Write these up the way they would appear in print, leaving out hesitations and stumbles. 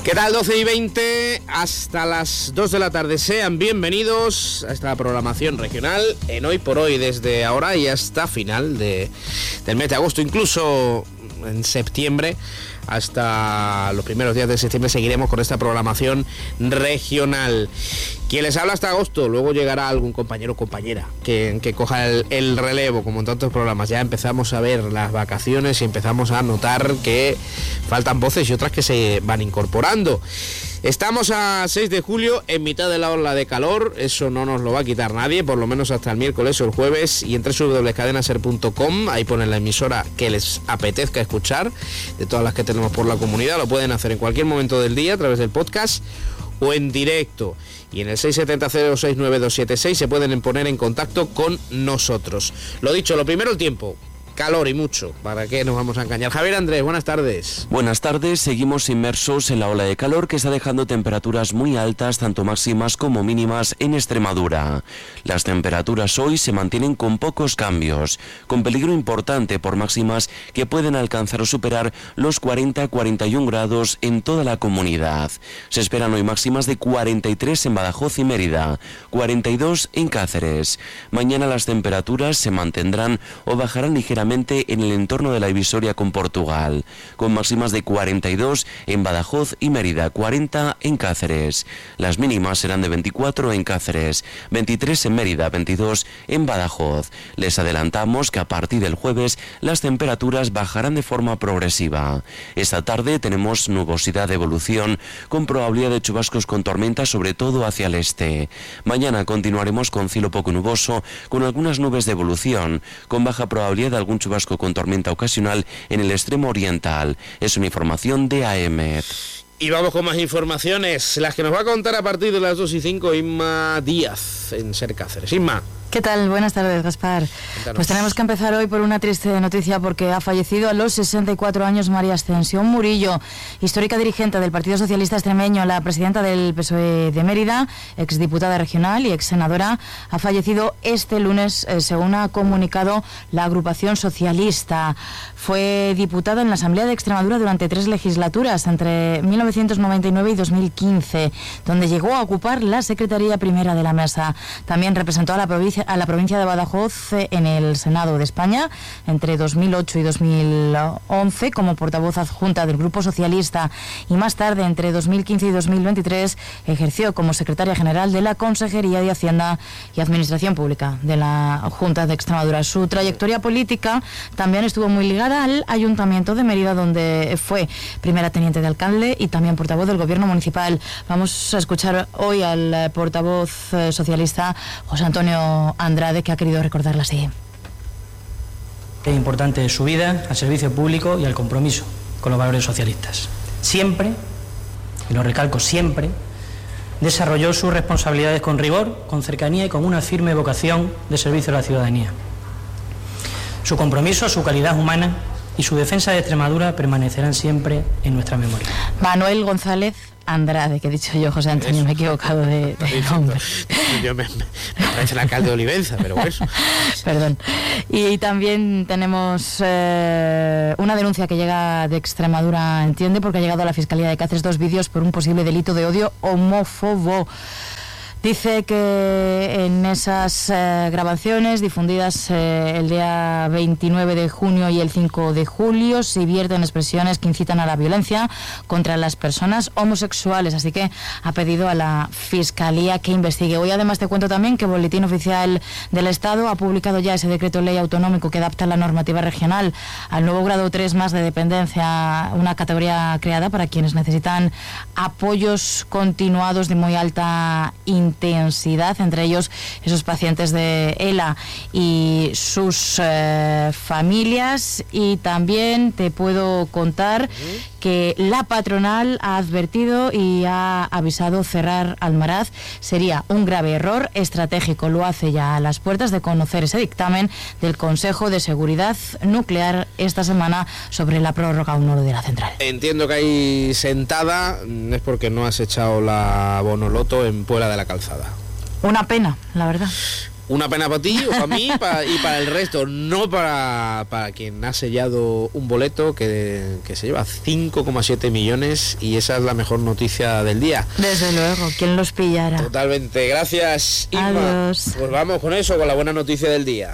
¿Qué tal? 12:20 hasta las 2 de la tarde. Sean bienvenidos a esta programación regional en Hoy por Hoy, desde ahora y hasta final del mes de agosto, incluso en septiembre. Hasta los primeros días de septiembre seguiremos con esta programación regional. Quien les habla hasta agosto, luego llegará algún compañero o compañera que coja el relevo, como en tantos programas. Ya empezamos a ver las vacaciones y empezamos a notar que faltan voces y otras que se van incorporando. Estamos a 6 de julio, en mitad de la ola de calor, eso no nos lo va a quitar nadie, por lo menos hasta el miércoles o el jueves, y en www.cadenaser.com, ahí ponen la emisora que les apetezca escuchar, de todas las que tenemos por la comunidad, lo pueden hacer en cualquier momento del día a través del podcast o en directo. Y en el 670-069-276 se pueden poner en contacto con nosotros. Lo dicho, lo primero, el tiempo. Calor y mucho, ¿para qué nos vamos a engañar? Javier Andrés, buenas tardes. Buenas tardes, seguimos inmersos en la ola de calor que está dejando temperaturas muy altas, tanto máximas como mínimas, en Extremadura. Las temperaturas hoy se mantienen con pocos cambios, con peligro importante por máximas que pueden alcanzar o superar los 40-41 grados en toda la comunidad. Se esperan hoy máximas de 43 en Badajoz y Mérida, 42 en Cáceres. Mañana las temperaturas se mantendrán o bajarán ligeramente en el entorno de la divisoria con Portugal, con máximas de 42 en Badajoz y Mérida, 40 en Cáceres. Las mínimas serán de 24 en Cáceres, 23 en Mérida, 22 en Badajoz. Les adelantamos que a partir del jueves las temperaturas bajarán de forma progresiva. Esta tarde tenemos nubosidad de evolución, con probabilidad de chubascos con tormenta, sobre todo hacia el este. Mañana continuaremos con cielo poco nuboso, con algunas nubes de evolución, con baja probabilidad de algún chubasco con tormenta ocasional en el extremo oriental. Es una información de AEMET. Y vamos con más informaciones, las que nos va a contar a partir de las 2:05 Inma Díaz en Ser Cáceres. Inma. ¿Qué tal? Buenas tardes, Gaspar. Cuéntanos. Pues tenemos que empezar hoy por una triste noticia, porque ha fallecido a los 64 años María Ascensión Murillo, histórica dirigente del Partido Socialista Extremeño, la presidenta del PSOE de Mérida, exdiputada regional y exsenadora. Ha fallecido este lunes, según ha comunicado la agrupación socialista. Fue diputada en la Asamblea de Extremadura durante 3 legislaturas, entre 1999 y 2015, donde llegó a ocupar la Secretaría Primera de la Mesa. También representó a la provincia de Badajoz en el Senado de España entre 2008 y 2011 como portavoz adjunta del Grupo Socialista, y más tarde, entre 2015 y 2023, ejerció como secretaria general de la Consejería de Hacienda y Administración Pública de la Junta de Extremadura. Su trayectoria política también estuvo muy ligada al Ayuntamiento de Mérida, donde fue primera teniente de alcalde y también portavoz del Gobierno municipal. Vamos a escuchar hoy al portavoz socialista José Antonio Andrade, que ha querido recordarla así. Es importante su vida al servicio público y al compromiso con los valores socialistas. Siempre, y lo recalco siempre, desarrolló sus responsabilidades con rigor, con cercanía y con una firme vocación de servicio a la ciudadanía. Su compromiso, su calidad humana y su defensa de Extremadura permanecerán siempre en nuestra memoria. Manuel González Andrade, que he dicho yo, José Antonio, me he equivocado de nombre. Yo me parece el alcalde de Olivenza, pero eso. Perdón. Y también tenemos una denuncia que llega de Extremadura, entiende, porque ha llegado a la Fiscalía de Cáceres 2 vídeos por un posible delito de odio homófobo. Dice que en esas grabaciones difundidas el día 29 de junio y el 5 de julio se vierten expresiones que incitan a la violencia contra las personas homosexuales, así que ha pedido a la Fiscalía que investigue. Hoy además te cuento también que Boletín Oficial del Estado ha publicado ya ese decreto ley autonómico que adapta la normativa regional al nuevo grado 3 más de dependencia, una categoría creada para quienes necesitan apoyos continuados de muy alta intensidad, entre ellos esos pacientes de ELA y sus familias. Y también te puedo contar que la patronal ha advertido y ha avisado cerrar Almaraz sería un grave error estratégico. Lo hace ya a las puertas de conocer ese dictamen del Consejo de Seguridad Nuclear esta semana sobre la prórroga 1 de la central. Entiendo que hay sentada, es porque no has echado la Bonoloto en Puebla de la Calzada. Una pena, la verdad. Una pena para ti o para mí y para el resto, no para quien ha sellado un boleto que se lleva 5,7 millones y esa es la mejor noticia del día. Desde luego, ¿quién los pillara? Totalmente, gracias Inma. Adiós. Pues vamos con eso, con la buena noticia del día.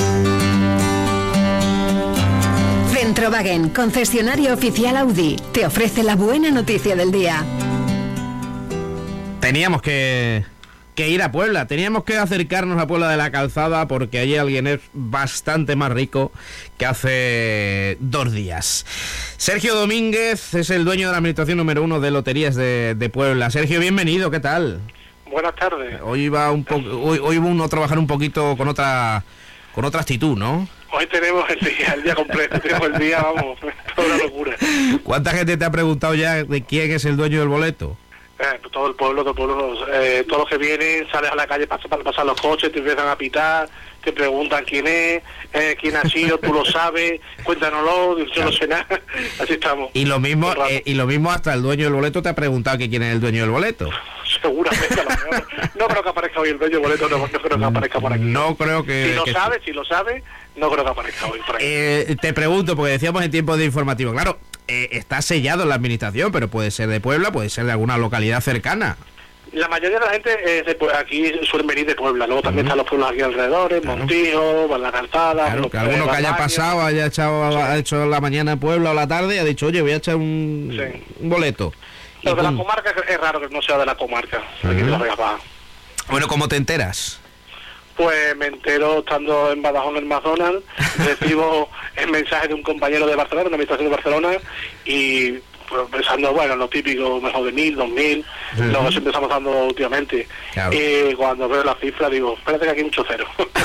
Centrowagen, concesionario oficial Audi, te ofrece la buena noticia del día. Teníamos que ir a Puebla, teníamos que acercarnos a Puebla de la Calzada porque allí alguien es bastante más rico que hace 2 días. Sergio Domínguez es el dueño de la administración número 1 de Loterías de Puebla. Sergio, bienvenido, ¿qué tal? Buenas tardes. Hoy va uno a trabajar un poquito con otra actitud, ¿no? Hoy tenemos el día completo, tenemos el día, vamos, toda una locura. ¿Cuánta gente te ha preguntado ya de quién es el dueño del boleto? Todo el pueblo, todos los que vienen, sales a la calle para pasar los coches, te empiezan a pitar, te preguntan quién es, quién ha sido, tú lo sabes, cuéntanoslo, yo no sé nada, así estamos. Y lo mismo hasta el dueño del boleto te ha preguntado que quién es el dueño del boleto. Seguramente, a lo mejor. No creo que aparezca hoy el dueño del boleto, no creo que aparezca por aquí. No creo que... Si lo sabe, no creo que aparezca hoy por aquí. Te pregunto, porque decíamos en tiempo de informativo, claro, está sellado en la administración, pero puede ser de Puebla, puede ser de alguna localidad cercana. La mayoría de la gente aquí suelen venir de Puebla, luego también están los pueblos aquí alrededor, Montijo, la Calzada... Claro, que alguno que haya pasado, ha hecho la mañana en Puebla o la tarde y ha dicho, oye, voy a echar un boleto. Pero de la comarca es raro que no sea de la comarca, aquí de la Vega Baja. Bueno, ¿cómo te enteras? Pues me entero estando en Badajoz, en el McDonald's, recibo el mensaje de un compañero de Barcelona, de la administración de Barcelona, y pues, pensando, bueno, lo típico, mejor de 1.000, 2.000, lo que siempre estamos dando últimamente. Claro. Y cuando veo la cifra digo, espérate que aquí hay mucho cero.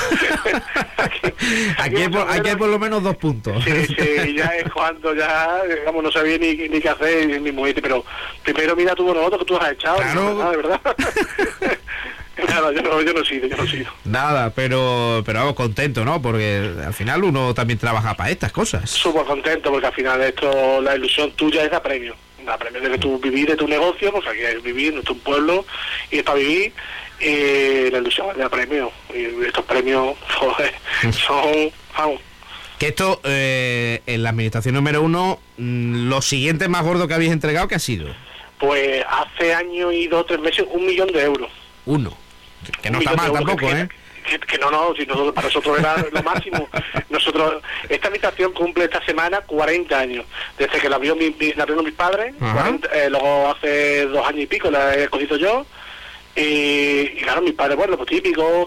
aquí hay por lo menos 2 puntos. Sí, ya es cuando ya, digamos, no sabía ni qué hacer, ni moverte, pero primero mira tú nosotros que tú has echado, claro. ¿no? De verdad. Nada, yo no he sido. Nada, pero vamos, contento, ¿no? Porque al final uno también trabaja para estas cosas. Súper contento, porque al final esto, la ilusión tuya es la premio de que tú vivir de tu negocio, pues aquí es vivir, no es un pueblo, y es para vivir, y la ilusión es de premio, y estos premios joder, son, vamos. Que esto, en la administración número 1, lo siguiente más gordo que habéis entregado, ¿qué ha sido? Pues hace año y 2 o 3 meses, 1 millón de euros. Que no está mal tampoco, ¿eh? Que no, si nosotros, para nosotros era lo máximo. Nosotros, esta habitación cumple esta semana 40 años. Desde que la abrieron mis padres, 40, luego hace 2 años y pico la he cogido yo. Y claro, mis padres, bueno, pues típico,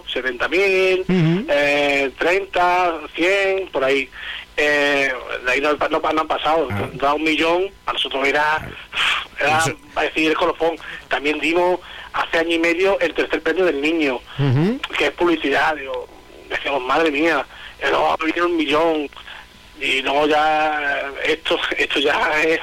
70.000, 30, 100, por ahí. De ahí no han pasado. Da 1 millón, a nosotros era a decir, el colofón. También dimos hace año y medio el tercer premio del niño, que es publicidad. Digo, decíamos, madre mía, luego vinieron 1 millón, y luego ya esto ya es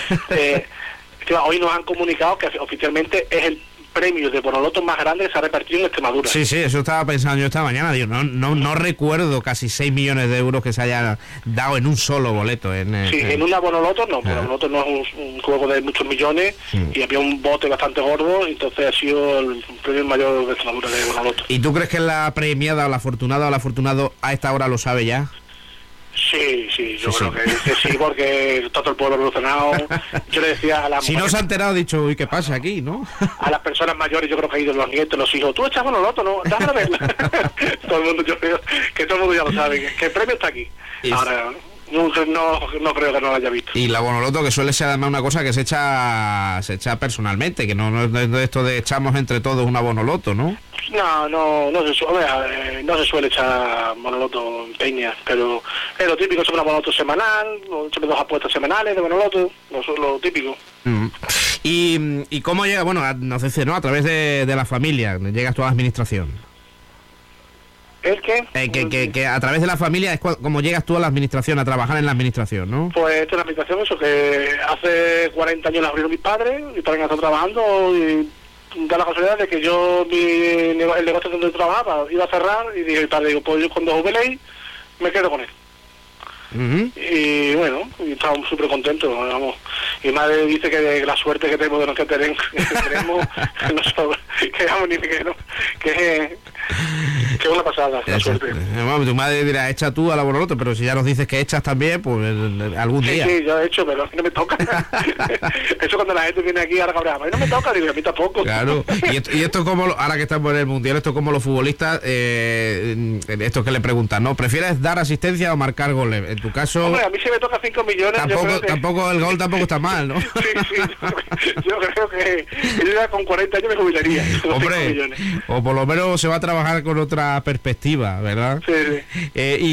hoy nos han comunicado que oficialmente es el premio de Bonoloto más grande que se ha repartido en Extremadura. Sí, eso estaba pensando yo esta mañana. Digo, no recuerdo casi 6 millones de euros que se haya dado en un solo boleto. En una Bonoloto no, porque Bonoloto no es un juego de muchos millones, y había un bote bastante gordo, entonces ha sido el premio mayor de Extremadura de Bonoloto. ¿Y tú crees que la premiada o la afortunada o el afortunado a esta hora lo sabe ya? Sí, yo creo que sí, porque todo el pueblo evolucionado. Yo le decía a las si no se ha enterado, ha dicho, uy, ¿qué pasa aquí, no? A las personas mayores, yo creo que ha ido los nietos, los hijos, tú echas Bonoloto, ¿no? Déjame verla. Todo el mundo, yo creo que todo el mundo ya lo sabe, que el premio está aquí. Ahora, no creo que no lo haya visto. Y la Bonoloto, que suele ser además una cosa que se echa personalmente, que no es de esto de echamos entre todos una Bonoloto, ¿no? No se suele echar Bonoloto en peña, pero es lo típico, es una Bonoloto semanal, siempre 2 apuestas semanales de Bonoloto, lo típico. ¿Y cómo llega? Bueno, nos dice, ¿no? A través de la familia, llegas tú a la administración. ¿El qué? Que a través de la familia es como llegas tú a la administración, a trabajar en la administración, ¿no? Pues esta es la administración, eso que hace 40 años la abrieron mis padres están trabajando, y da la casualidad de que yo, el negocio donde trabajaba iba a cerrar, y dije, padre, pues yo cuando jubiléis me quedo con él. Y bueno, y estamos súper contentos, vamos. Y madre dice que la suerte que tenemos de los que tenemos, que no sabemos, que vamos ni que no, que Que es una pasada, la suerte. Bueno, tu madre dirá, echa tú a la Bonoloto, pero si ya nos dices que echas también, pues algún día. Sí, yo he hecho, pero no me toca. Eso cuando la gente viene aquí a la cabreada, no me toca, digo, a mí tampoco. Claro, y esto es como, ahora que estamos en el Mundial, esto es como los futbolistas, esto que le preguntan, ¿no? ¿Prefieres dar asistencia o marcar goles? En tu caso... Hombre, a mí si me toca 5 millones... Tampoco el gol tampoco está mal, ¿no? Sí, yo creo que yo ya con 40 años me jubilaría. Hombre, o por lo menos se va a trabajar con otra perspectiva, ¿verdad? Sí.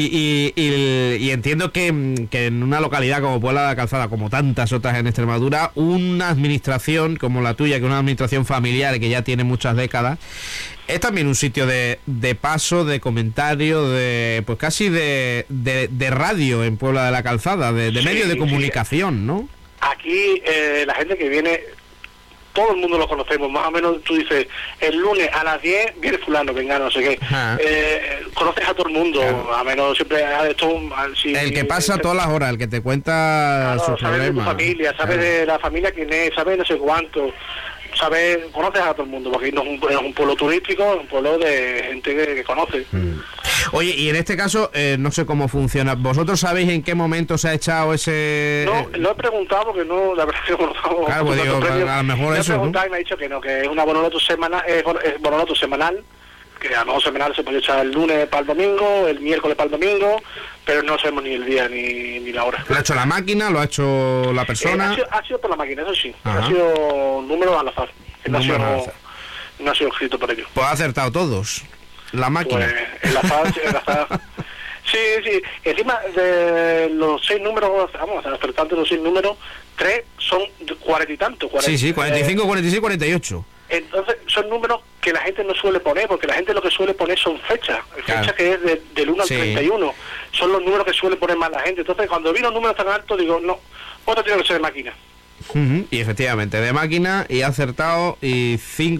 Y entiendo que en una localidad como Puebla de la Calzada, como tantas otras en Extremadura, una administración como la tuya, que es una administración familiar que ya tiene muchas décadas, es también un sitio de paso, de comentario, de pues casi de radio en Puebla de la Calzada, de medio de comunicación, ¿no? Aquí la gente que viene, todo el mundo lo conocemos, más o menos. Tú dices, el lunes a las 10 viene fulano, venga, no sé qué. Conoces a todo el mundo, claro. A menos siempre el que pasa todas las horas, el que te cuenta sus sabes problemas. De tu familia, sabes de la familia quién es, sabes no sé cuánto, sabes, conoces a todo el mundo, porque no es un pueblo turístico, es un pueblo de gente que conoce. Oye, y en este caso, no sé cómo funciona. ¿Vosotros sabéis en qué momento se ha echado ese...? No, lo he preguntado porque no, la verdad que no. Claro, pues digo, a lo mejor eso, he preguntado, ¿no? Y me ha dicho que no, que es una Bonoloto semanal, Bonoloto semanal, que a lo mejor semanal se puede echar el lunes para el domingo, el miércoles para el domingo, pero no sabemos ni el día ni la hora. ¿Lo ha hecho la máquina? ¿Lo ha hecho la persona? Ha sido por la máquina, eso sí. Ajá. Ha sido número al azar. No ha sido escrito por ellos. Pues ha acertado todos. La máquina. Pues el azar. Sí. Encima de los 6 números, vamos, acertando los 6 números, 3 son 40 y tanto. 45, 46, 48. Entonces son números que la gente no suele poner, porque la gente lo que suele poner son fechas, claro. Fechas que es del 1 al 31, son los números que suele poner más la gente. Entonces cuando vino un número tan alto, digo, no, otro tiene que ser de máquina. Y efectivamente, de máquina, y ha acertado, y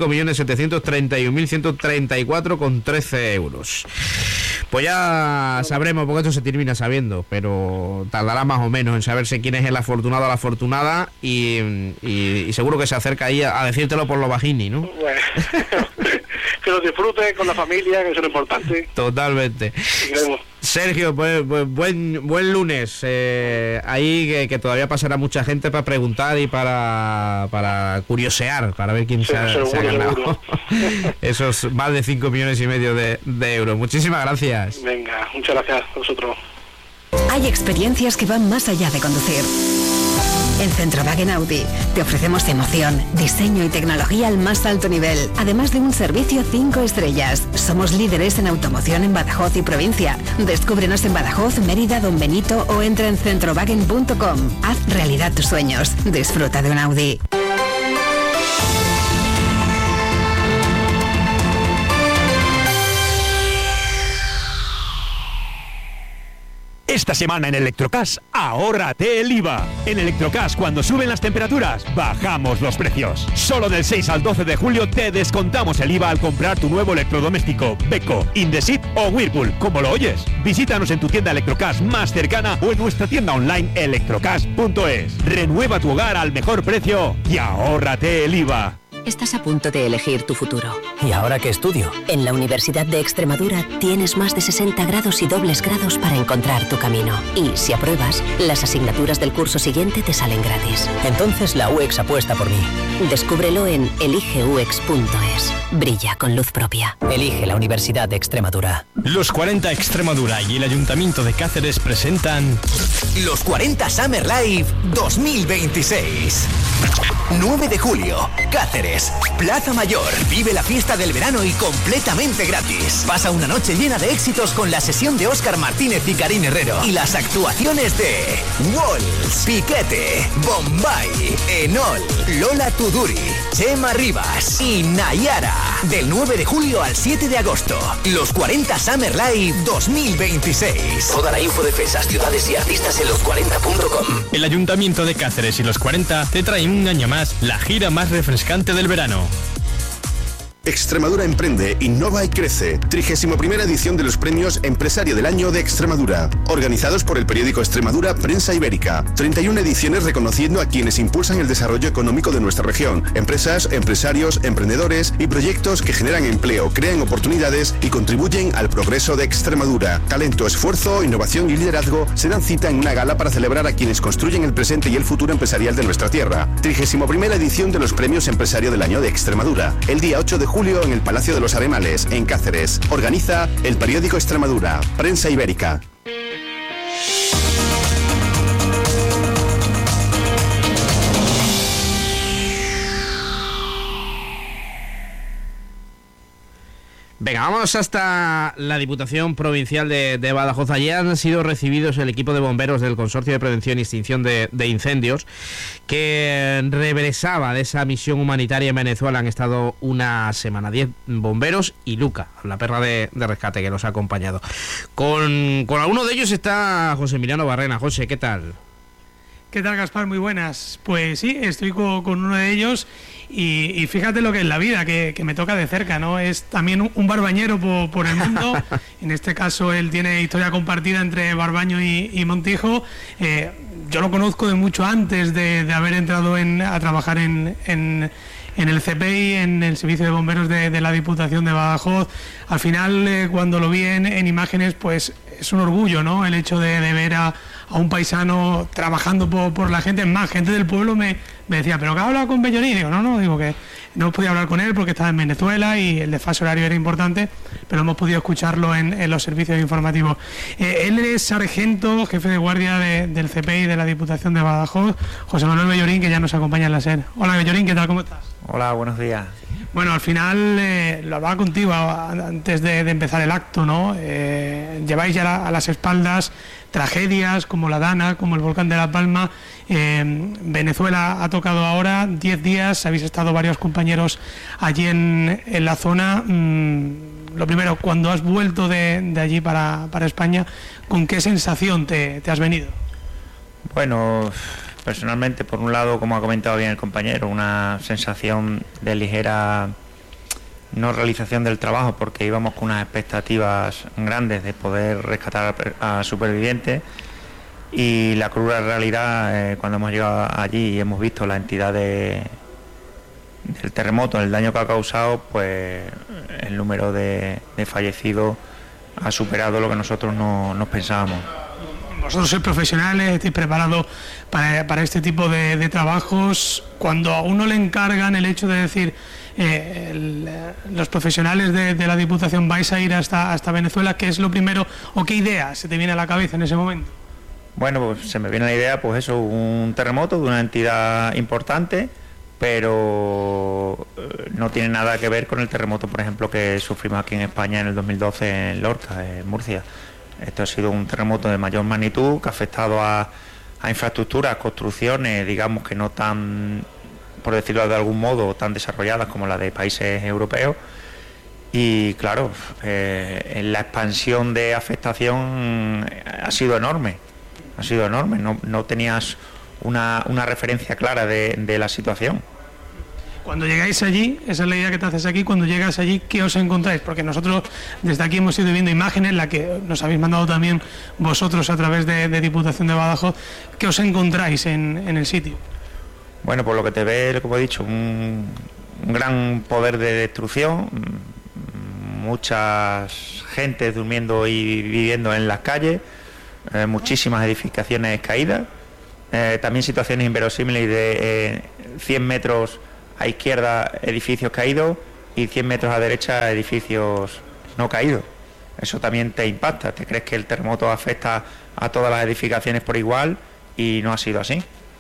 5.731.134,13 euros. Pues ya sabremos, porque esto se termina sabiendo, pero tardará más o menos en saberse quién es el afortunado o la afortunada, y seguro que se acerca ahí a decírtelo por lo bajini, ¿no? Bueno, que lo disfruten con la familia, que eso es lo importante. Totalmente. Sergio, pues buen lunes. Ahí que todavía pasará mucha gente para preguntar y para curiosear, para ver quién se ha ganado esos más de 5,5 millones de euros. Muchísimas gracias. Venga, muchas gracias a vosotros. Hay experiencias que van más allá de conducir. En Centrowagen Audi te ofrecemos emoción, diseño y tecnología al más alto nivel, además de un servicio 5 estrellas. Somos líderes en automoción en Badajoz y provincia. Descúbrenos en Badajoz, Mérida, Don Benito o entra en centrowagen.com. Haz realidad tus sueños. Disfruta de un Audi. Esta semana en Electrocas, ahórrate el IVA. En Electrocas, cuando suben las temperaturas, bajamos los precios. Solo del 6 al 12 de julio te descontamos el IVA al comprar tu nuevo electrodoméstico, Beko, Indesit o Whirlpool, como lo oyes. Visítanos en tu tienda Electrocas más cercana o en nuestra tienda online electrocas.es. Renueva tu hogar al mejor precio y ahórrate el IVA. Estás a punto de elegir tu futuro. ¿Y ahora qué estudio? En la Universidad de Extremadura tienes más de 60 grados y dobles grados para encontrar tu camino. Y si apruebas, las asignaturas del curso siguiente te salen gratis. Entonces la UEX apuesta por mí. Descúbrelo en eligeuex.es. Brilla con luz propia. Elige la Universidad de Extremadura. Los 40 Extremadura y el Ayuntamiento de Cáceres presentan Los 40 Summer Live 2026. 9 de julio, Cáceres, Plaza Mayor. Vive la fiesta del verano y completamente gratis. Pasa una noche llena de éxitos con la sesión de Óscar Martínez y Karim Herrero. Y las actuaciones de Walls, Piquete, Bombay, Enol, Lola Tuduri, Chema Rivas y Nayara. Del 9 de julio al 7 de agosto. Los 40 Summer Live 2026. Toda la info de fechas, ciudades y artistas en los40.com. El Ayuntamiento de Cáceres y los 40 te traen un año más la gira más refrescante del verano. Extremadura emprende, innova y crece. 31ª edición de los premios Empresario del Año de Extremadura, organizados por el periódico Extremadura Prensa Ibérica. 31 ediciones reconociendo a quienes impulsan el desarrollo económico de nuestra región. Empresas, empresarios, emprendedores y proyectos que generan empleo, crean oportunidades y contribuyen al progreso de Extremadura. Talento, esfuerzo, innovación y liderazgo se dan cita en una gala para celebrar a quienes construyen el presente y el futuro empresarial de nuestra tierra. 31ª edición de los premios Empresario del Año de Extremadura, el día 8 de julio en el Palacio de los Arenales, en Cáceres. Organiza el periódico Extremadura, Prensa Ibérica. Venga, vamos hasta la Diputación Provincial de Badajoz. Allí han sido recibidos el equipo de bomberos del Consorcio de Prevención y Extinción de Incendios, que regresaba de esa misión humanitaria en Venezuela. Han estado una semana, 10 bomberos y Luca, la perra de rescate que nos ha acompañado. Con alguno de ellos está José Emiliano Barrena. José, ¿qué tal? ¿Qué tal, Gaspar? Muy buenas. Pues sí, estoy con uno de ellos y fíjate lo que es la vida, que me toca de cerca, ¿no? Es también un barbañero por el mundo. En este caso él tiene historia compartida entre Barbaño y Montijo. Yo lo conozco de mucho antes de haber entrado a trabajar en el CPI, en el Servicio de Bomberos de la Diputación de Badajoz. Al final, cuando lo vi en imágenes, pues es un orgullo, ¿no? El hecho de ver a un paisano trabajando por la gente. Es más, gente del pueblo me decía, ¿pero qué ha hablado con Bellorín? Digo, no, digo que no podía hablar con él porque estaba en Venezuela y el desfase horario era importante, pero hemos podido escucharlo en los servicios informativos. Él es sargento, jefe de guardia del CPI de la Diputación de Badajoz, José Manuel Bellorín, que ya nos acompaña en la SER. Hola, Bellorín, ¿qué tal? ¿Cómo estás? Hola, buenos días. Bueno, al final lo hablaba contigo antes de empezar el acto, ¿no? Lleváis ya a las espaldas tragedias como la Dana, como el volcán de La Palma. Venezuela ha tocado ahora 10 días, habéis estado varios compañeros allí en la zona. Lo primero, cuando has vuelto de allí para España, ¿con qué sensación te has venido? Bueno, personalmente, por un lado, como ha comentado bien el compañero, una sensación de ligera no realización del trabajo, porque íbamos con unas expectativas grandes de poder rescatar a supervivientes, y la cruda realidad, cuando hemos llegado allí y hemos visto la entidad del terremoto, el daño que ha causado, pues el número de fallecidos ha superado lo que nosotros nos pensábamos. Vosotros sois profesionales, estáis preparados para este tipo de trabajos. Cuando a uno le encargan el hecho de decir, los profesionales de la Diputación vais a ir hasta Venezuela, ¿qué es lo primero o qué idea se te viene a la cabeza en ese momento? Bueno, pues se me viene la idea, pues eso, un terremoto de una entidad importante, pero no tiene nada que ver con el terremoto, por ejemplo, que sufrimos aquí en España en el 2012 en Lorca, en Murcia. Esto ha sido un terremoto de mayor magnitud que ha afectado a infraestructuras, construcciones, digamos que no tan, por decirlo de algún modo, tan desarrolladas como la de países europeos. Y claro, la expansión de afectación ha sido enorme. No tenías una referencia clara de la situación. Cuando llegáis allí, esa es la idea que te haces aquí, cuando llegas allí, ¿qué os encontráis? Porque nosotros desde aquí hemos ido viendo imágenes, la que nos habéis mandado también vosotros a través de Diputación de Badajoz. ¿Qué os encontráis en el sitio? Bueno, por lo que te ve, como he dicho, un gran poder de destrucción, muchas gente durmiendo y viviendo en las calles, muchísimas edificaciones caídas, también situaciones inverosímiles de 100 metros a izquierda edificios caídos y 100 metros a derecha edificios no caídos. Eso también te impacta, te crees que el terremoto afecta a todas las edificaciones por igual y no ha sido así.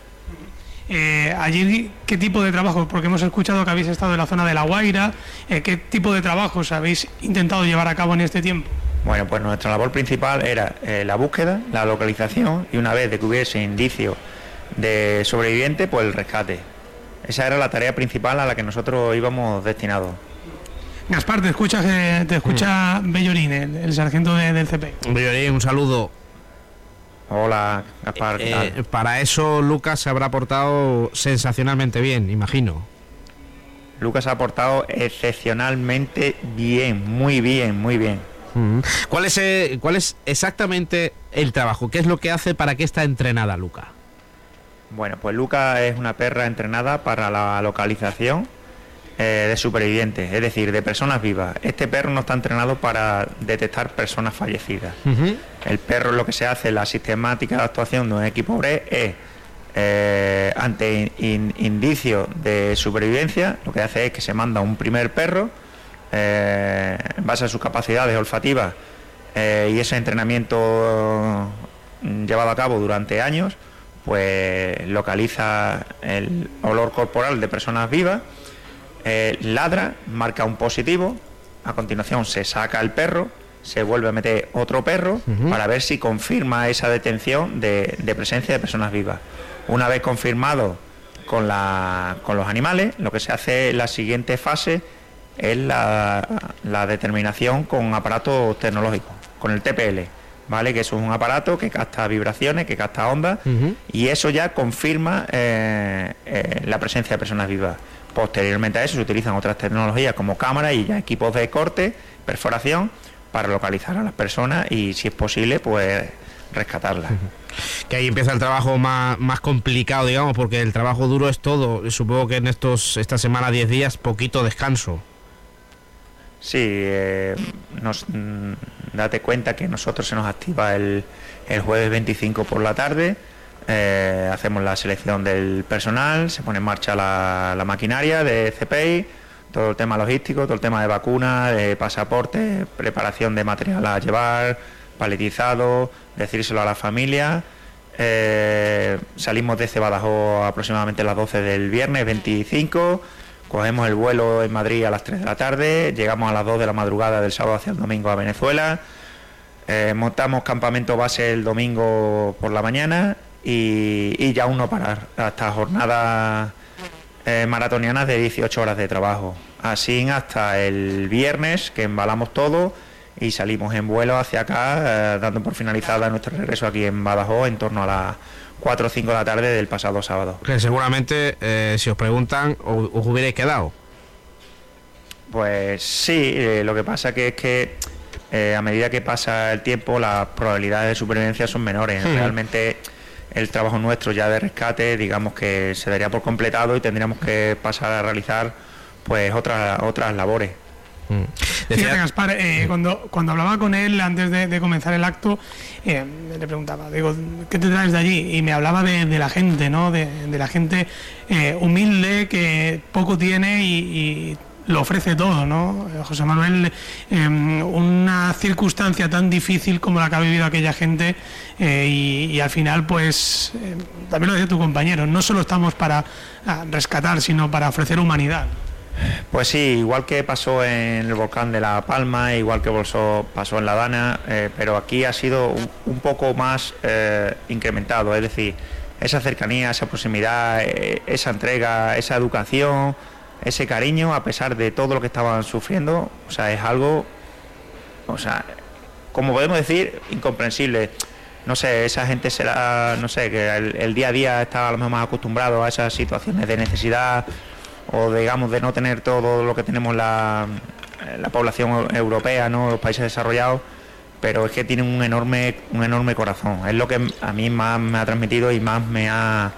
Allí, ¿qué tipo de trabajo? Porque hemos escuchado que habéis estado en la zona de La Guaira. ¿Qué tipo de trabajos habéis intentado llevar a cabo en este tiempo? Bueno, pues nuestra labor principal era la búsqueda, la localización y una vez de que hubiese indicios de sobreviviente, pues el rescate. Esa era la tarea principal a la que nosotros íbamos destinados. Gaspar, te escucha Bellorín, el sargento del CP. Bellorín, un saludo. Hola, Gaspar, ¿qué tal? Para eso Lucas se habrá portado sensacionalmente bien, imagino. Lucas se ha portado excepcionalmente bien, muy bien, muy bien. ¿Cuál es exactamente el trabajo? ¿Qué es lo que hace? ¿Para qué está entrenada Luca? Bueno, pues Luca es una perra entrenada para la localización de supervivientes, es decir, de personas vivas. Este perro no está entrenado para detectar personas fallecidas. El perro, lo que se hace, la sistemática de actuación de un equipo BRE es, ante indicios de supervivencia, lo que hace es que se manda un primer perro, en base a sus capacidades olfativas y ese entrenamiento llevado a cabo durante años, pues localiza el olor corporal de personas vivas, ladra, marca un positivo, a continuación se saca el perro, se vuelve a meter otro perro para ver si confirma esa detención de presencia de personas vivas. Una vez confirmado con los animales, lo que se hace en la siguiente fase es la determinación con aparatos tecnológicos, con el TPL, ¿vale? Que eso es un aparato que capta vibraciones, que capta ondas, y eso ya confirma la presencia de personas vivas. Posteriormente a eso se utilizan otras tecnologías como cámaras y ya equipos de corte, perforación, para localizar a las personas y, si es posible, pues rescatarlas. Que ahí empieza el trabajo más complicado, digamos, porque el trabajo duro es todo. Supongo que en esta semana, 10 días, poquito descanso. Sí, date cuenta que nosotros se nos activa el jueves 25 por la tarde, hacemos la selección del personal, se pone en marcha la maquinaria de CPI, todo el tema logístico, todo el tema de vacunas, de pasaporte, preparación de material a llevar, paletizado, decírselo a la familia. Salimos desde Badajoz aproximadamente a las 12 del viernes 25, cogemos el vuelo en Madrid a las 3 de la tarde, llegamos a las 2 de la madrugada del sábado hacia el domingo a Venezuela, montamos campamento base el domingo por la mañana y ya uno parar hasta jornadas maratonianas de 18 horas de trabajo. Así hasta el viernes, que embalamos todo y salimos en vuelo hacia acá, dando por finalizada nuestro regreso aquí en Badajoz en torno a las 4 o 5 de la tarde del pasado sábado. Que seguramente, si os preguntan, os hubierais quedado. Pues sí, lo que pasa es que a medida que pasa el tiempo, las probabilidades de supervivencia son menores. Realmente el trabajo nuestro ya de rescate, digamos que se daría por completado y tendríamos que pasar a realizar pues otras labores. Fíjate, Gaspar, cuando hablaba con él antes de comenzar el acto, le preguntaba, digo, ¿qué te traes de allí? Y me hablaba de la gente, ¿no? De la gente humilde, que poco tiene y lo ofrece todo, ¿no? José Manuel, una circunstancia tan difícil como la que ha vivido aquella gente, y al final, pues, también lo decía tu compañero, no solo estamos para rescatar, sino para ofrecer humanidad. Pues sí, igual que pasó en el volcán de La Palma, igual que pasó en La Dana, pero aquí ha sido un poco más incrementado, es decir, esa cercanía, esa proximidad, esa entrega, esa educación, ese cariño, a pesar de todo lo que estaban sufriendo, o sea, es algo, o sea, como podemos decir, incomprensible. No sé, esa gente será, no sé, que el día a día está a lo mejor más acostumbrado a esas situaciones de necesidad, o digamos de no tener todo lo que tenemos la población europea, ¿no? Los países desarrollados, pero es que tienen un enorme corazón. Es lo que a mí más me ha transmitido y más me ha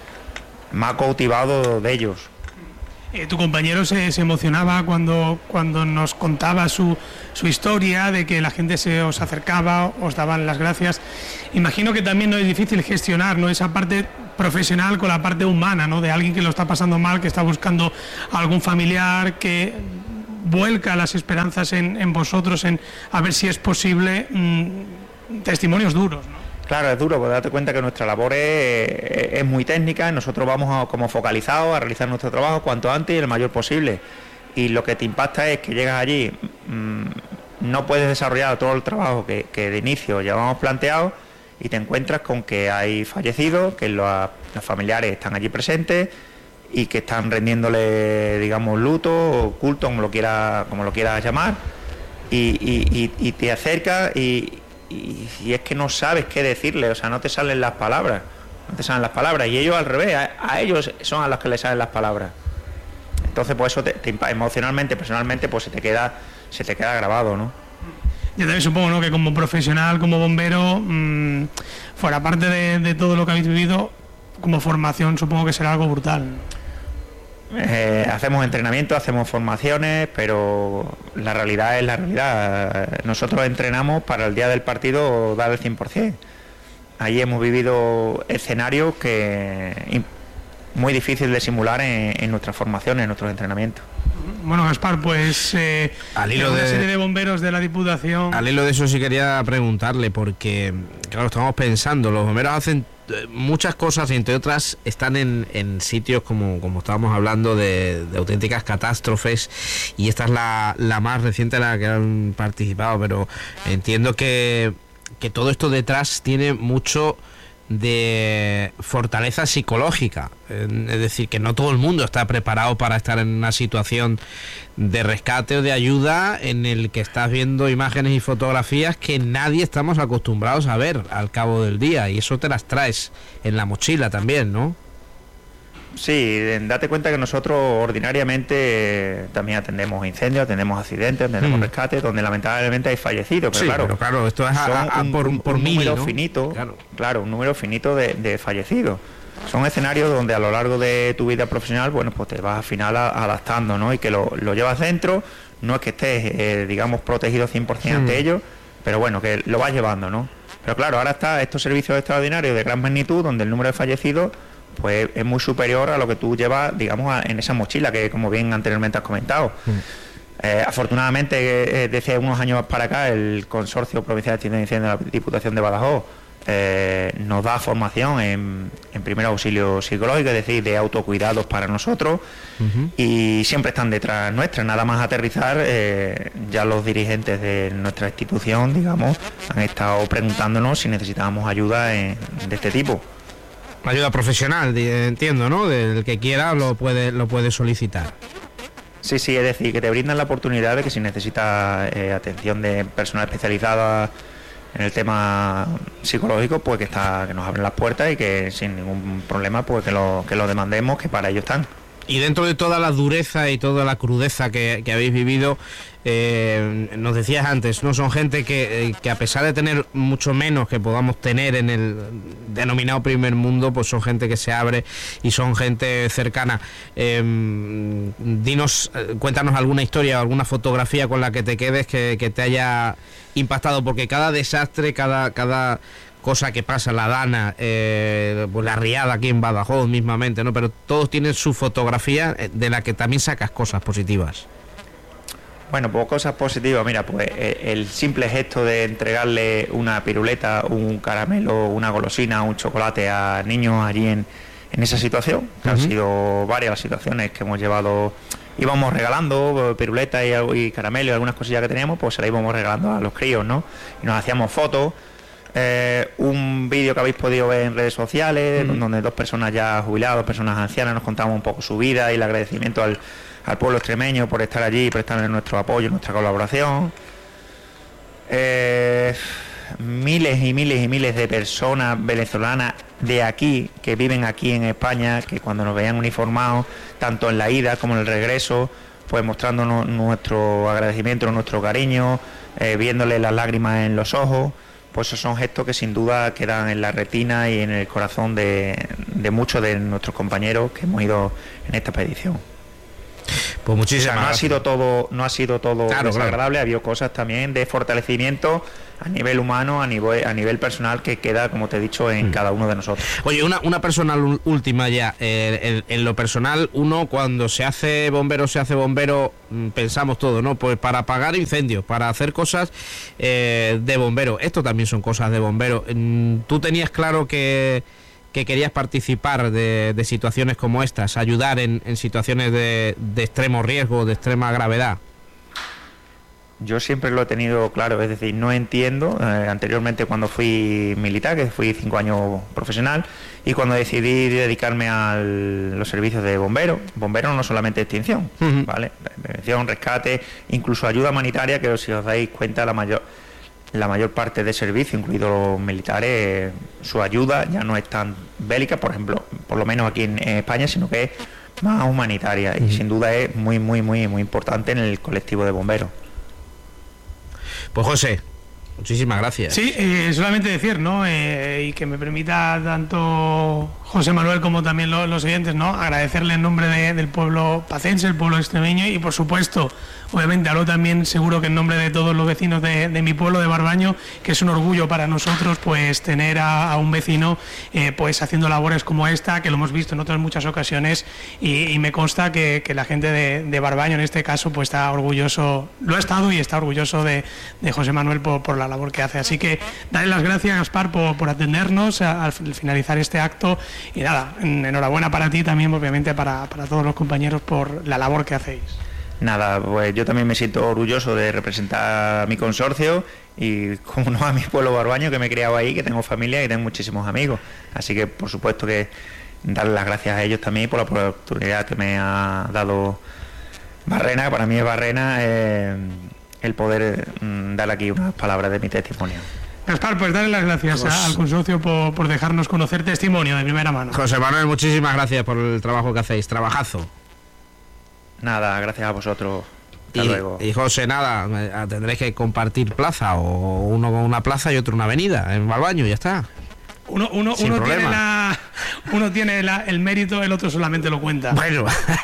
cautivado de ellos. Tu compañero se emocionaba cuando nos contaba su historia, de que la gente se os acercaba, os daban las gracias. Imagino que también no es difícil gestionar, ¿no?, esa parte profesional con la parte humana, ¿no?, de alguien que lo está pasando mal, que está buscando a algún familiar, que vuelca las esperanzas en vosotros, en a ver si es posible, testimonios duros, ¿no? Claro, es duro, porque date cuenta que nuestra labor es muy técnica, nosotros vamos como focalizados a realizar nuestro trabajo cuanto antes y el mayor posible. Y lo que te impacta es que llegas allí, no puedes desarrollar todo el trabajo que de inicio llevamos planteado, y te encuentras con que hay fallecidos, que los familiares están allí presentes y que están rendiéndole, digamos, luto o culto, como lo quieras llamar, y te acercas y es que no sabes qué decirle, o sea, no te salen las palabras, y ellos al revés, a ellos son a los que les salen las palabras. Entonces, pues eso emocionalmente, personalmente, pues se te queda grabado, ¿no? Yo también supongo, ¿no?, que como profesional, como bombero, fuera parte de todo lo que habéis vivido, como formación supongo que será algo brutal. Hacemos entrenamiento, hacemos formaciones, pero la realidad es la realidad. Nosotros entrenamos para el día del partido dar el 100%. Allí hemos vivido escenarios que muy difícil de simular en nuestras formaciones, en nuestros entrenamientos. Bueno, Gaspar, pues al hilo una de serie de bomberos de la Diputación. Al hilo de eso sí quería preguntarle, porque claro, estamos pensando, los bomberos hacen muchas cosas y entre otras están en sitios como estábamos hablando de auténticas catástrofes, y esta es la más reciente en la que han participado, pero entiendo que todo esto detrás tiene mucho de fortaleza psicológica, es decir, que no todo el mundo está preparado para estar en una situación de rescate o de ayuda en el que estás viendo imágenes y fotografías que nadie estamos acostumbrados a ver al cabo del día, y eso te las traes en la mochila también, ¿no? Sí, date cuenta que nosotros ordinariamente también atendemos incendios, atendemos accidentes, atendemos rescates, donde lamentablemente hay fallecidos, pero sí, claro, esto es por un mil, número ¿no? finito, claro, un número finito de fallecidos. Son escenarios donde a lo largo de tu vida profesional, bueno, pues te vas al final adaptando, ¿no? Y que lo llevas dentro, no es que estés, digamos, protegido 100% ante ellos, pero bueno, que lo vas llevando, ¿no? Pero claro, ahora está estos servicios extraordinarios de gran magnitud, donde el número de fallecidos pues es muy superior a lo que tú llevas, digamos, en esa mochila que, como bien anteriormente has comentado. Afortunadamente, desde unos años para acá, el Consorcio Provincial de Extinción de Incendios de la Diputación de Badajoz nos da formación en primer auxilio psicológico, es decir, de autocuidados para nosotros, y siempre están detrás nuestra. Nada más aterrizar, ya los dirigentes de nuestra institución, digamos, han estado preguntándonos si necesitábamos ayuda de este tipo. Ayuda profesional, entiendo, ¿no? Del que quiera lo puede solicitar. Sí, es decir, que te brindan la oportunidad de que si necesitas atención de personal especializada en el tema psicológico, pues que nos abren las puertas y que sin ningún problema pues que lo demandemos, que para ello están. Y dentro de toda la dureza y toda la crudeza que habéis vivido, nos decías antes, ¿no? Son gente que a pesar de tener mucho menos que podamos tener en el denominado primer mundo, pues son gente que se abre y son gente cercana. Cuéntanos alguna historia o alguna fotografía con la que te quedes que te haya impactado, porque cada desastre, cada cosa que pasa, la Dana, pues la riada aquí en Badajoz mismamente, ¿no? Pero todos tienen su fotografía de la que también sacas cosas positivas. Bueno, pues cosas positivas, mira, pues el simple gesto de entregarle una piruleta, un caramelo, una golosina, un chocolate a niños allí en esa situación, que han sido varias las situaciones que hemos llevado, íbamos regalando piruletas y caramelo y algunas cosillas que teníamos, pues se las íbamos regalando a los críos, ¿no? Y nos hacíamos fotos. Un vídeo que habéis podido ver en redes sociales, donde dos personas ya jubiladas, dos personas ancianas, nos contaban un poco su vida y el agradecimiento al pueblo extremeño por estar allí y prestarle nuestro apoyo, nuestra colaboración. Miles y miles y miles de personas venezolanas de aquí, que viven aquí en España, que cuando nos veían uniformados, tanto en la ida como en el regreso, pues mostrándonos nuestro agradecimiento, nuestro cariño, viéndole las lágrimas en los ojos. Pues esos son gestos que sin duda quedan en la retina y en el corazón de muchos de nuestros compañeros que hemos ido en esta expedición. Pues muchísimas no ha sido todo desagradable, claro. Ha habido cosas también de fortalecimiento a nivel humano, a nivel personal, que queda, como te he dicho, en cada uno de nosotros. Oye, una personal última ya, en lo personal, uno cuando se hace bombero, pensamos todo, ¿no? Pues para apagar incendios, para hacer cosas de bombero. Esto también son cosas de bombero. ¿Tú tenías claro que querías participar de situaciones como estas, ayudar en situaciones de extremo riesgo, de extrema gravedad? Yo siempre lo he tenido claro, es decir, no entiendo, anteriormente cuando fui militar, que fui 5 años profesional, y cuando decidí dedicarme a los servicios de bombero no solamente extinción, ¿vale? Prevención, rescate, incluso ayuda humanitaria, que si os dais cuenta la mayor parte de servicio, incluidos los militares, su ayuda ya no es tan bélica, por ejemplo, por lo menos aquí en España, sino que es más humanitaria y sin duda es muy importante en el colectivo de bomberos. Pues José, muchísimas gracias. Sí, solamente decir, ¿no? Y que me permita tanto José Manuel como también los oyentes, ¿no? Agradecerle en nombre del pueblo pacense, el pueblo extremeño, y por supuesto, obviamente hablo también seguro que en nombre de todos los vecinos de mi pueblo, de Barbaño, que es un orgullo para nosotros pues tener a un vecino pues haciendo labores como esta, que lo hemos visto en otras muchas ocasiones, y me consta que la gente de Barbaño en este caso pues está orgulloso, lo ha estado y está orgulloso de José Manuel por la labor que hace. Así que darle las gracias, Gaspar, por atendernos al finalizar este acto, y nada, enhorabuena para ti también, obviamente para todos los compañeros por la labor que hacéis. Nada, pues yo también me siento orgulloso de representar a mi consorcio y, como no, a mi pueblo Barbaño, que me he criado ahí, que tengo familia y tengo muchísimos amigos. Así que, por supuesto, que darle las gracias a ellos también por la oportunidad que me ha dado Barrena, que para mí es Barrena, el poder darle aquí unas palabras de mi testimonio. Gaspar, pues darle las gracias al consorcio por dejarnos conocer testimonio de primera mano. José Manuel, muchísimas gracias por el trabajo que hacéis, trabajazo. Nada, gracias a vosotros. Hasta luego. Y José, nada, tendréis que compartir plaza, o uno con una plaza y otro una avenida en Barbaño, ya está. Uno tiene el mérito, el otro solamente lo cuenta. Bueno,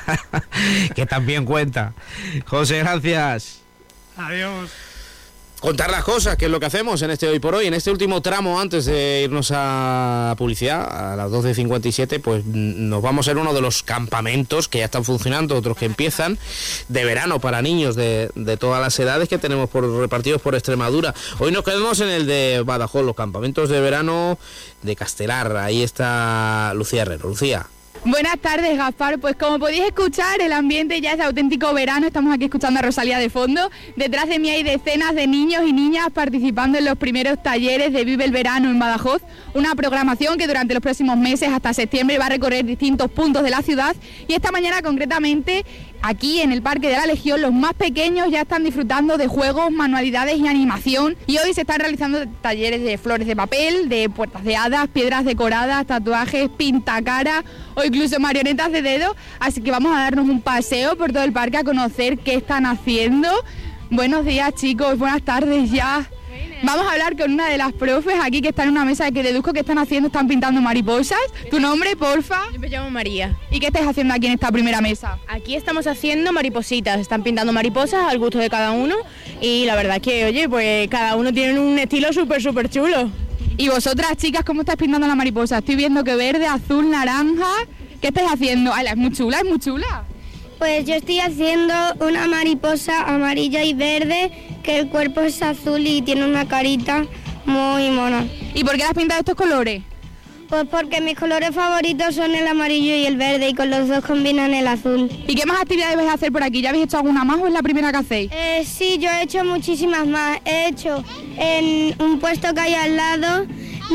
que también cuenta. José, gracias. Adiós. Contar las cosas, que es lo que hacemos en este Hoy por Hoy, en este último tramo antes de irnos a publicidad, a las 12:57, pues nos vamos a ir a uno de los campamentos que ya están funcionando, otros que empiezan, de verano para niños de todas las edades que tenemos repartidos por Extremadura. Hoy nos quedamos en el de Badajoz, los campamentos de verano de Castelar. Ahí está Lucía Herrero. Lucía. Buenas tardes, Gaspar. Pues como podéis escuchar, el ambiente ya es de auténtico verano. Estamos aquí escuchando a Rosalía de fondo. Detrás de mí hay decenas de niños y niñas participando en los primeros talleres de Vive el Verano en Badajoz. Una programación que durante los próximos meses, hasta septiembre, va a recorrer distintos puntos de la ciudad. Y esta mañana, concretamente, aquí en el Parque de la Legión, los más pequeños ya están disfrutando de juegos, manualidades y animación. Y hoy se están realizando talleres de flores de papel, de puertas de hadas, piedras decoradas, tatuajes, pintacara o incluso marionetas de dedo. Así que vamos a darnos un paseo por todo el parque a conocer qué están haciendo. Buenos días, chicos, buenas tardes ya. Vamos a hablar con una de las profes aquí que está en una mesa que deduzco que están haciendo, están pintando mariposas. ¿Tu nombre, porfa? Yo me llamo María. ¿Y qué estáis haciendo aquí en esta primera mesa? Aquí estamos haciendo maripositas, están pintando mariposas al gusto de cada uno y la verdad que, oye, pues cada uno tiene un estilo súper chulo. ¿Y vosotras, chicas, cómo estáis pintando la mariposa? Estoy viendo que verde, azul, naranja. ¿Qué estáis haciendo? ¡Ay, es muy chula, es muy chula! Pues yo estoy haciendo una mariposa amarilla y verde, que el cuerpo es azul y tiene una carita muy mona. ¿Y por qué has pintado estos colores? Pues porque mis colores favoritos son el amarillo y el verde, y con los dos combinan el azul. ¿Y qué más actividades vais a hacer por aquí? ¿Ya habéis hecho alguna más o es la primera que hacéis? Sí, yo he hecho muchísimas más. He hecho en un puesto que hay al lado,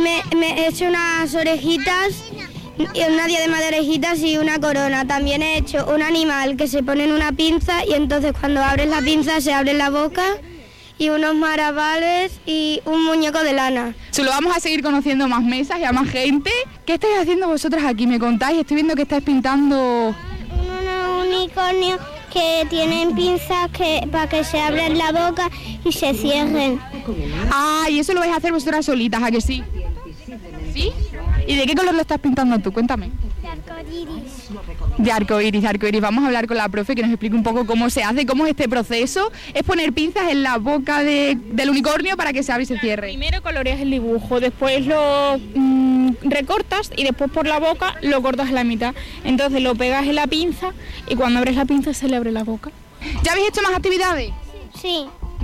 me he hecho unas orejitas, y una diadema de orejitas y una corona. También he hecho un animal que se pone en una pinza y entonces cuando abres la pinza se abre la boca, y unos maravales y un muñeco de lana. Solo vamos a seguir conociendo más mesas y a más gente. ¿Qué estáis haciendo vosotras aquí? ¿Me contáis? Estoy viendo que estáis pintando... Un unicornio que tienen pinzas para que se abran la boca y se cierren. Ah, y eso lo vais a hacer vosotras solitas, ¿a que sí? ¿Sí? ¿Y de qué color lo estás pintando tú? Cuéntame. De arcoiris. De arcoiris. Vamos a hablar con la profe que nos explique un poco cómo se hace, cómo es este proceso. Es poner pinzas en la boca del unicornio para que se abra y se cierre. Primero coloreas el dibujo, después lo recortas y después por la boca lo cortas a la mitad. Entonces lo pegas en la pinza y cuando abres la pinza se le abre la boca. ¿Ya habéis hecho más actividades? Sí.